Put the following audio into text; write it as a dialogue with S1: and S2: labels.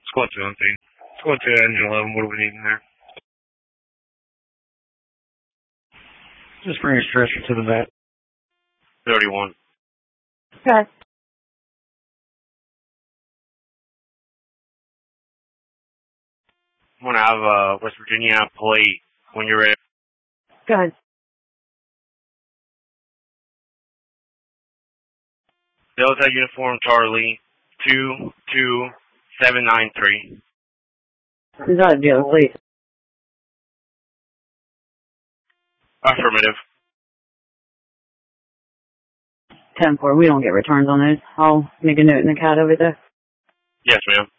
S1: Squad 2 on scene. Squad 2, Engine 11, what do we need in there? Just bring a stretcher to the vet. 31.
S2: Okay.
S1: I'm gonna have West Virginia plate when you're ready.
S2: Go ahead.
S1: Delta Uniform Charlie 22793.
S2: Is that a deal, please?
S1: Affirmative.
S2: 10-4. We don't get returns on those. I'll make a note in the CAD over there.
S1: Yes, ma'am.